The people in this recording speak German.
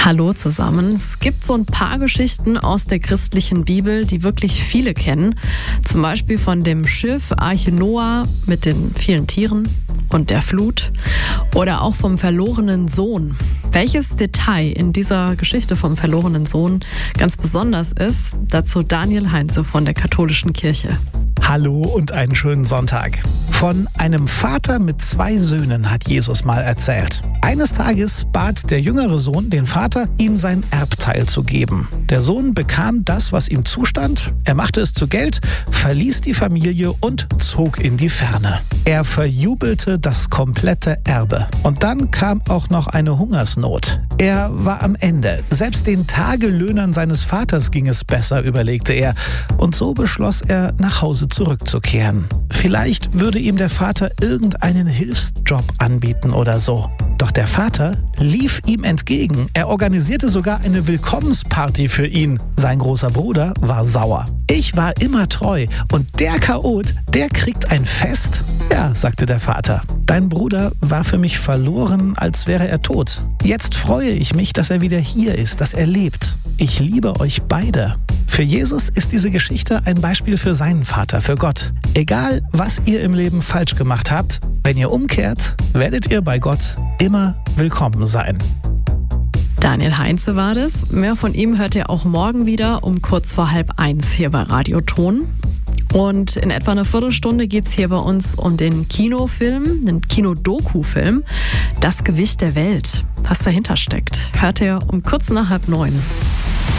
Hallo zusammen. Es gibt so ein paar Geschichten aus der christlichen Bibel, die wirklich viele kennen. Zum Beispiel von dem Schiff Arche Noah mit den vielen Tieren und der Flut. Oder auch vom verlorenen Sohn. Welches Detail in dieser Geschichte vom verlorenen Sohn ganz besonders ist, dazu Daniel Heinze von der Katholischen Kirche. Hallo und einen schönen Sonntag. Von einem Vater mit 2 Söhnen hat Jesus mal erzählt. Eines Tages bat der jüngere Sohn den Vater, ihm sein Erbteil zu geben. Der Sohn bekam das, was ihm zustand. Er machte es zu Geld, verließ die Familie und zog in die Ferne. Er verjubelte das komplette Erbe. Und dann kam auch noch eine Hungersnot. Er war am Ende. Selbst den Tagelöhnern seines Vaters ging es besser, überlegte er. Und so beschloss er, nach Hause zurückzukehren. Vielleicht würde ihm der Vater irgendeinen Hilfsjob anbieten oder so. Doch der Vater lief ihm entgegen. Er organisierte sogar eine Willkommensparty für ihn. Sein großer Bruder war sauer. Ich war immer treu und der Chaot, der kriegt ein Fest? Ja, sagte der Vater. Dein Bruder war für mich verloren, als wäre er tot. Jetzt freue ich mich, dass er wieder hier ist, dass er lebt. Ich liebe euch beide. Für Jesus ist diese Geschichte ein Beispiel für seinen Vater, für Gott. Egal, was ihr im Leben falsch gemacht habt, wenn ihr umkehrt, werdet ihr bei Gott immer willkommen sein. Daniel Heinze war das. Mehr von ihm hört ihr auch morgen wieder um kurz vor 12:30 hier bei Radioton. Und in etwa eine Viertelstunde geht es hier bei uns um den Kinofilm, den Kinodoku-Film, Das Gewicht der Welt. Was dahinter steckt, hört ihr um kurz nach 8:30.